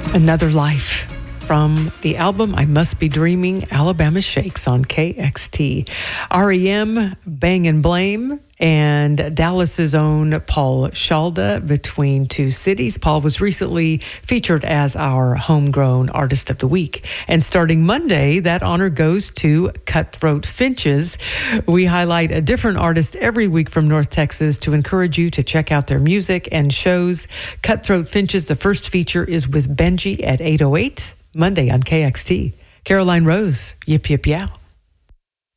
Another Life from the album I Must Be Dreaming, Alabama Shakes on KXT. REM, Bang and Blame, and Dallas's own Paul Shalda, Between Two Cities. Paul was recently featured as our Homegrown Artist of the Week. And starting Monday, that honor goes to Cutthroat Finches. We highlight a different artist every week from North Texas to encourage you to check out their music and shows. Cutthroat Finches, the first feature is with Benji at 8:08, Monday on KXT. Caroline Rose, Yip Yip Yow.